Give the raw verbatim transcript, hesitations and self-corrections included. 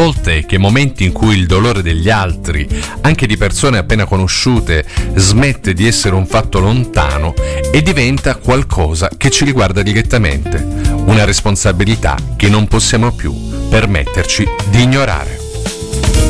volte è che momenti in cui il dolore degli altri, anche di persone appena conosciute, smette di essere un fatto lontano e diventa qualcosa che ci riguarda direttamente, una responsabilità che non possiamo più permetterci di ignorare.